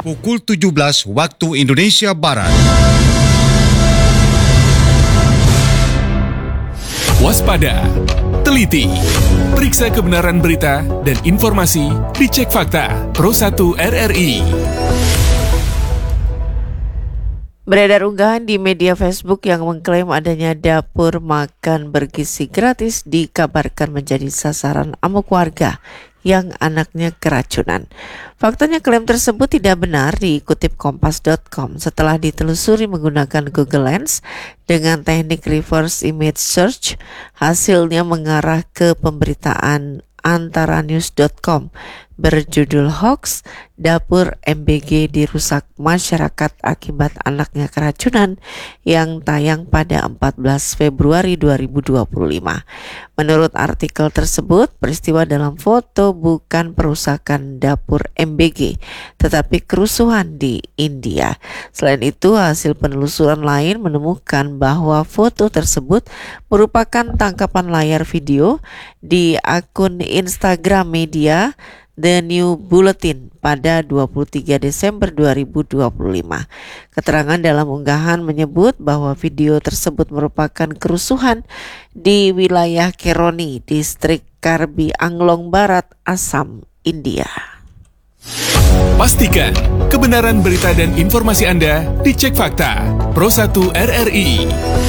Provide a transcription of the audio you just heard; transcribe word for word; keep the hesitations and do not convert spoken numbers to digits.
Pukul tujuh belas waktu Indonesia Barat. Waspada, teliti, periksa kebenaran berita dan informasi, dicek fakta. Pro satu R R I. Beredar unggahan di media Facebook yang mengklaim adanya dapur makan bergizi gratis dikabarkan menjadi sasaran amuk warga yang anaknya keracunan. Faktanya klaim tersebut tidak benar, dikutip kompas dot com setelah ditelusuri menggunakan Google Lens dengan teknik reverse image search. Hasilnya mengarah ke pemberitaan antaranews dot com berjudul Hoax, Dapur M B G Dirusak Masyarakat Akibat Anaknya Keracunan, yang tayang pada empat belas Februari dua ribu dua puluh lima. Menurut artikel tersebut, peristiwa dalam foto bukan perusakan dapur M B G, tetapi kerusuhan di India. Selain itu, hasil penelusuran lain menemukan bahwa foto tersebut merupakan tangkapan layar video di akun Instagram media The New Bulletin pada dua puluh tiga Desember dua ribu dua puluh lima. Keterangan dalam unggahan menyebut bahwa video tersebut merupakan kerusuhan di wilayah Keroni, distrik Karbi Anglong Barat, Assam, India. Pastikan kebenaran berita dan informasi Anda dicek fakta. Pro satu R R I.